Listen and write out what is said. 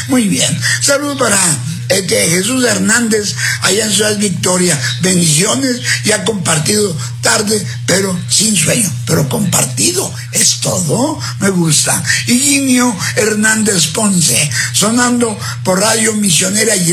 Muy bien. Saludos para Jesús Hernández, allá en Ciudad Victoria. Bendiciones, ya compartido tarde, pero sin sueño, pero compartido, es todo, me gusta. Higinio Hernández Ponce, sonando por Radio Misionera.